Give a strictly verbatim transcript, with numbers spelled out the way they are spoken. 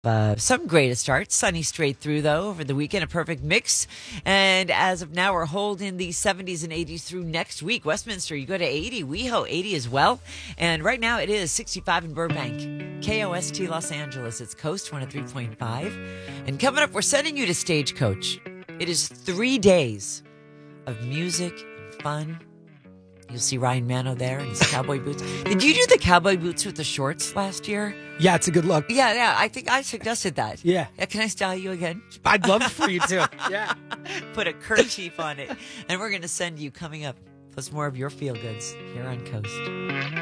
Uh, some great to start. Sunny straight through, though, over the weekend. A perfect mix. And as of now, we're holding the seventies and eighties through next week. Westminster, you go to eighty. WeHo, eighty as well. And right now, it is sixty-five in Burbank. K O S T Los Angeles. It's Coast one oh three point five. And coming up, we're sending you to Stagecoach. It is three days of music and fun. You'll see Ryan Mano there in his cowboy boots. Did you do the cowboy boots with the shorts last year? Yeah, it's a good look. Yeah, yeah. I think I suggested that. Yeah. yeah can I style you again? I'd love for you to. Yeah. Put a kerchief on it. And we're going to send you coming up, plus more of your feel goods here on Coast.